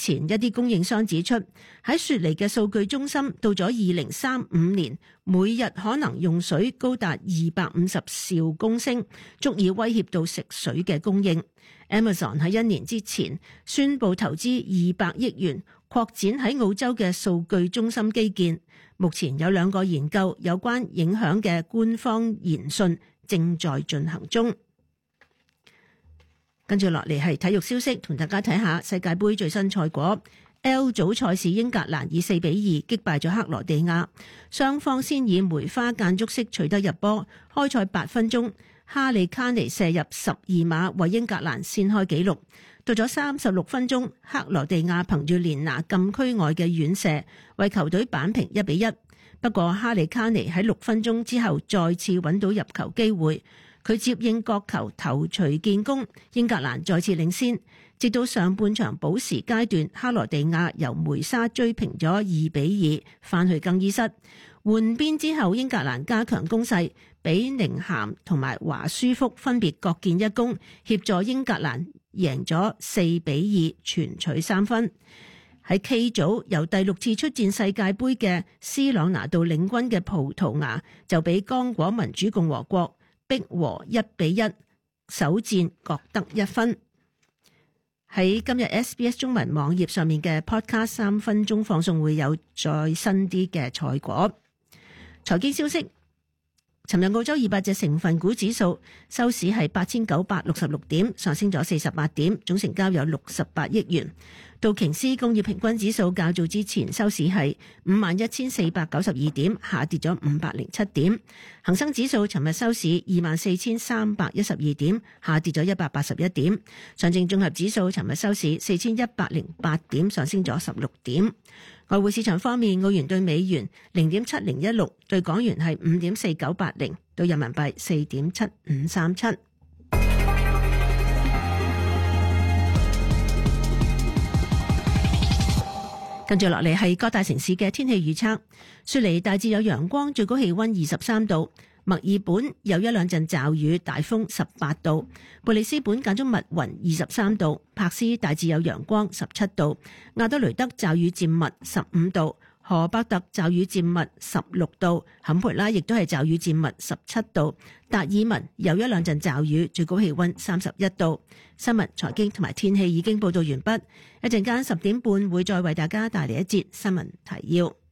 前一啲供應商指出，喺雪梨嘅數據中心到咗2035年，每日可能用水高達250兆公升，足以威脅到食水嘅供應。Amazon 喺1年之前宣布投資200億元擴展喺澳洲嘅數據中心基建。目前有2個研究有關影響嘅官方研訊正在進行中。跟住落嚟係體育消息，同大家睇下世界盃最新賽果。L 組賽事英格蘭以4-2擊敗咗克羅地亞，雙方先以梅花間竹式取得入波。開賽8分鐘，哈利卡尼射入12碼為英格蘭先開紀錄。到咗36分鐘，克羅地亞憑住連拿禁區外嘅遠射為球隊扳平1-1。不過哈利卡尼喺6分鐘之後再次揾到入球機會，佢接應角球頭槌建功，英格蘭再次領先。直到上半場補時階段，克羅地亞由梅沙追平咗2-2，返去更衣室。換邊之後，英格蘭加強攻勢，比寧咸同埋華舒福分別各建一功，協助英格蘭贏咗4-2，全取3分。喺 K 組，由第6次出戰世界盃嘅斯朗拿度領軍嘅葡萄牙就比剛果民主共和國逼和1-1，首戰各得1分。喺今日 SBS 中文網頁上面嘅 Podcast 3分鐘放送會有再新啲嘅賽果。財經消息，尋日澳洲200隻成分股指數收市係8966點，上升咗48點，總成交有68億元。道瓊斯工業平均指數較早之前收市係51,492點，下跌咗507點。恒生指數尋日收市24,312點，下跌咗181點。上證綜合指數尋日收市4,108點，上升咗16點。外匯市場方面，澳元對美元0.7016，對港元係5.4980，對人民幣4.7537。跟住落嚟係各大城市嘅天氣預測。雪梨大致有陽光，最高氣溫23度；墨爾本有1-2陣驟雨，大風18度；布里斯本間中密雲23度；柏斯大致有陽光17度；亞德雷德驟雨漸密15度；荷伯特驟雨漸密16度；坎培拉亦都係驟雨漸密17度；達爾文有1-2陣驟雨，最高氣溫31度。新聞、財經同埋天氣已經報道完畢，一陣間10點半會再為大家帶嚟一節新聞提要。